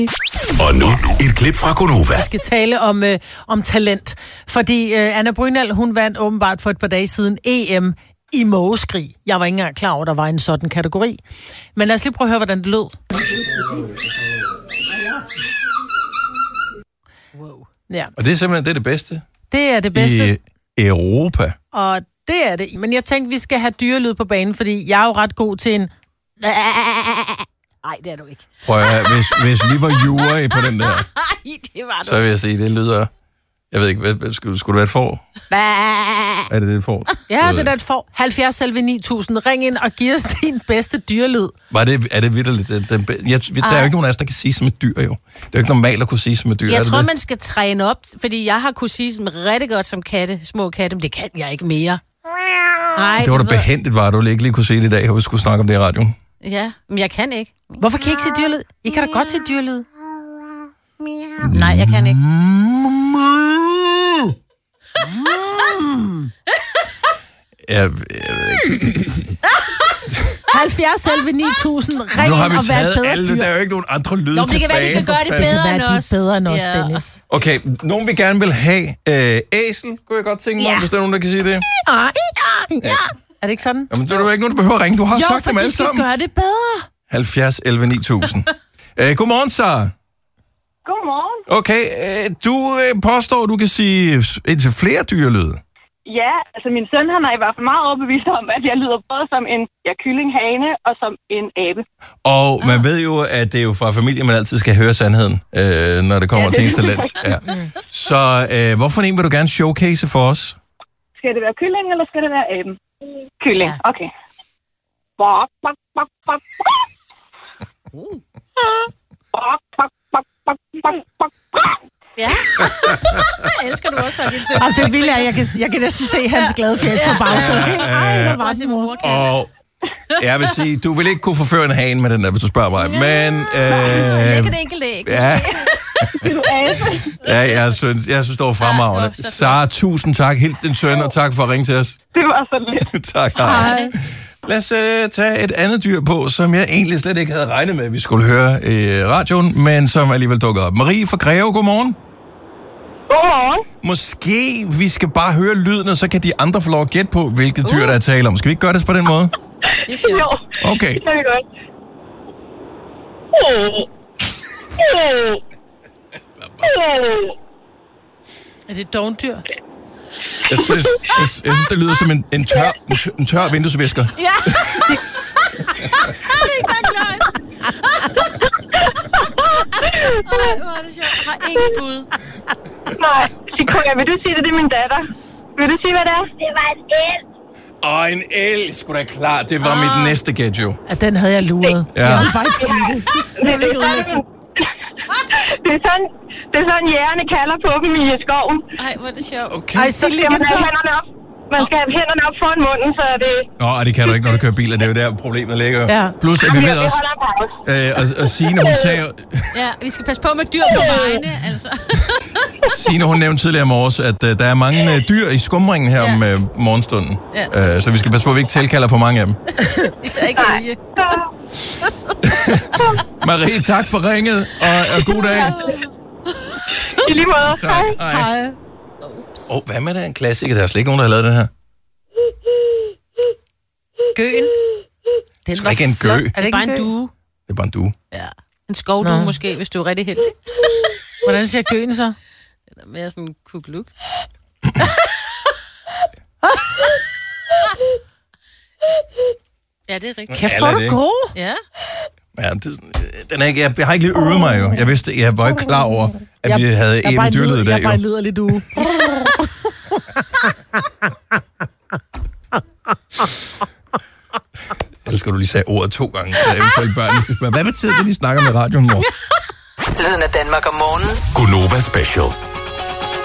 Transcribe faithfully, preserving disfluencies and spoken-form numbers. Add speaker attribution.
Speaker 1: Og nu et klip fra Gonova.
Speaker 2: Vi skal tale om, øh, om talent, fordi øh, Anna Brynæld, hun vandt åbenbart for et par dage siden E M i mågeskrig. Jeg var ikke engang klar over, at der var en sådan kategori. Men lad os lige prøve at høre, hvordan det lød. Wow. Ja.
Speaker 3: Og det er simpelthen det, er det bedste?
Speaker 2: Det er det bedste.
Speaker 3: I Europa.
Speaker 2: Og det er det. Men jeg tænkte, vi skal have dyrelyd på banen, fordi jeg er jo ret god til en... Nej, det er du ikke.
Speaker 3: Prøv at, hvis, hvis vi var jury på den der,
Speaker 2: Nej, det var du.
Speaker 3: så vil jeg sige, det lyder... Jeg ved ikke, hvad, skulle, skulle det være et får? Er det det et får?
Speaker 2: Ja, det er da et får. halvfjerds selv ni tusind. Ring ind og giv os din bedste dyrelyd.
Speaker 3: Var det, er det vitterligt? Den, den, jeg, der er jo ikke nogen af os, der kan sige som et dyr, jo. Det er jo ikke normalt at kunne sige som et dyr.
Speaker 4: Jeg tror,
Speaker 3: det?
Speaker 4: man skal træne op, fordi jeg har kunne sige som rigtig godt som katte, små katte, men det kan jeg ikke mere. Nej,
Speaker 3: det var da behændigt, var du ikke lige kunne sige det i dag, hvor vi skulle snakke om det i radioen.
Speaker 4: Ja, men jeg kan ikke.
Speaker 2: Hvorfor kan I ikke sige dyrlyd? I kan da godt sige dyrlyd.
Speaker 4: Nej, jeg kan ikke.
Speaker 3: Jeg, jeg ved ikke.
Speaker 2: halvfjerds selv ni tusind. Ring
Speaker 3: Nu har
Speaker 2: ind
Speaker 3: vi
Speaker 2: og vær et
Speaker 3: taget
Speaker 2: bedre
Speaker 3: alle,
Speaker 2: dyr.
Speaker 3: der er jo ikke nogen andre lyde
Speaker 4: Nå, det kan være, de kan gøre det bedre end
Speaker 2: de
Speaker 4: os.
Speaker 2: bedre end os,
Speaker 4: Ja.
Speaker 2: Dennis.
Speaker 3: Okay, nogen vi gerne vil have. Øh, æsel, kunne jeg godt tænke mig,
Speaker 4: Ja.
Speaker 3: hvis der er nogen, der kan sige det.
Speaker 2: Ja, ja. Er det ikke sådan?
Speaker 3: Jamen, det er jo ikke nogen, der behøver at ringe. Du har
Speaker 2: Jo,
Speaker 3: sagt
Speaker 2: for
Speaker 3: dem alle
Speaker 2: de skal
Speaker 3: sammen.
Speaker 2: gøre det bedre.
Speaker 3: halvfjerds elleve ni tusind. øh, godmorgen, Sara.
Speaker 5: Godmorgen.
Speaker 3: Okay, øh, du øh, påstår, du kan sige indtil flere dyrelyde.
Speaker 5: Ja, altså min søn, han er i hvert fald meget overbevist om, at jeg lyder både som en ja, kyllinghane og som en abe.
Speaker 3: Og man ved jo, at det er jo fra familie, man altid skal høre sandheden, øh, når det kommer
Speaker 5: Ja, det
Speaker 3: til ens
Speaker 5: er
Speaker 3: talent. Ja. Så øh, hvorfor en vil du gerne showcase for os?
Speaker 5: Skal det være kylling, eller skal det være aben? Kylling, okay. Bok, bok, bok, bok, bok. Bok, bok, bok, bok, bok, bok, bok.
Speaker 4: Ja. Jeg elsker du også, at din søn.
Speaker 2: Og det vil jeg. Jeg kan, jeg kan næsten se hans glade fjæs på bagsiden. Ej, der var sin mor.
Speaker 3: Og jeg vil sige, du vil ikke kunne forføre en hane med den der, hvis du spørger mig. Men... Øh,
Speaker 4: Læg et enkelt æg.
Speaker 3: ja,
Speaker 5: Det er du abe.
Speaker 3: ja, jeg synes, jeg synes, det var fremragende.
Speaker 4: Ja, så
Speaker 3: Sara, tusind tak. Hils din søn, og tak for at ringe til os.
Speaker 5: Det var så lidt.
Speaker 3: Tak, hej. Lad os uh, tage et andet dyr på, som jeg egentlig slet ikke havde regnet med, at vi skulle høre i radioen, men som alligevel dukkede op. Marie fra Greve, godmorgen.
Speaker 5: Godmorgen.
Speaker 3: Måske vi skal bare høre lyden, og så kan de andre få lov at gætte på, hvilket dyr, der er tale om. Skal vi ikke gøre det på den måde?
Speaker 4: Det er sjovt.
Speaker 5: Jo,
Speaker 3: Okay.
Speaker 5: det kan vi godt.
Speaker 2: Er det et dovendyr?
Speaker 3: Jeg synes, jeg, jeg synes det lyder som en, en, tør, en, tør, en tør vinduesvisker.
Speaker 4: Ja. Det er ikke engang løgn. Ej, hvor er det sjovt. Jeg har ingen bud.
Speaker 5: Nej, Sikoja, vil du sige det? Det er min datter. Vil du sige, hvad det er? Det var en el.
Speaker 3: Og en el, sgu da klart. Det var mit næste gæt, jo.
Speaker 2: Ja, den havde jeg luret.
Speaker 3: Ja.
Speaker 2: Jeg vil bare ikke sige det.
Speaker 5: Det, det, er sådan, det er sådan, det er sådan, jægerne kalder på dem i skoven.
Speaker 4: Ej, hvor er det sjovt.
Speaker 3: Okay.
Speaker 2: Ej,
Speaker 5: Så
Speaker 2: sig lige
Speaker 5: skal man
Speaker 2: igen så.
Speaker 5: have hænderne op. Man skal have hænderne op foran munden, så er det...
Speaker 3: Nå, og det kan du ikke, når du kører bil, og det er jo der problemet ligger.
Speaker 2: Ja.
Speaker 3: Plus, at vi
Speaker 5: Jamen,
Speaker 3: ved
Speaker 5: vi
Speaker 3: også...
Speaker 5: holder en pause.
Speaker 3: Øh, og, og Signe, hun sagde...
Speaker 4: Ja, vi skal passe på med dyr på vejene, altså.
Speaker 3: Signe, hun nævnte tidligere i morges, at uh, der er mange uh, dyr i skumringen her
Speaker 4: Ja.
Speaker 3: om uh, morgenstunden.
Speaker 4: Ja.
Speaker 3: Uh, så vi skal passe på, at vi ikke tilkalder for mange af dem.
Speaker 4: Især ikke vilje.
Speaker 3: Marie, tak for ringet, og, og god dag.
Speaker 5: I lige måde.
Speaker 3: Tak.
Speaker 5: Hej.
Speaker 3: Hej.
Speaker 2: Hej.
Speaker 3: Åh, oh, hvad med den klassiker? Der er slet ikke nogen, der har lavet den her.
Speaker 2: Gøen. Den
Speaker 3: Sgu da ikke en
Speaker 2: flot.
Speaker 3: gø.
Speaker 2: Er det ikke
Speaker 4: Bare
Speaker 2: en
Speaker 4: en
Speaker 2: gø?
Speaker 4: due.
Speaker 3: Det er bare en due.
Speaker 4: Ja. En skovdue
Speaker 2: Nå.
Speaker 4: måske, hvis du er rigtig heldig.
Speaker 2: Hvordan ser gøen så?
Speaker 4: Den er mere sådan en kukluk. Ja, det er rigtigt.
Speaker 2: Kæft,
Speaker 3: Alle
Speaker 2: hvor
Speaker 3: er
Speaker 2: er
Speaker 3: det.
Speaker 2: du god.
Speaker 4: Ja.
Speaker 3: Ja, det, er sådan- den er ikke, jeg, jeg har ikke lige øvet mig jo. Jeg vidste, jeg var ikke klar over, at vi havde
Speaker 2: jeg er bare en
Speaker 3: eventyrlyd i
Speaker 2: lyd-
Speaker 3: dag.
Speaker 2: Jeg er bare en
Speaker 3: Jo.
Speaker 2: liderlig due.
Speaker 3: Jeg elsker, du lige sagde ordet to gange, så eventuelt børnene skal spørge, hvad betyder det, de snakker med radioen, mor?
Speaker 6: Lyden af Danmark om morgenen.
Speaker 1: Gonova Special.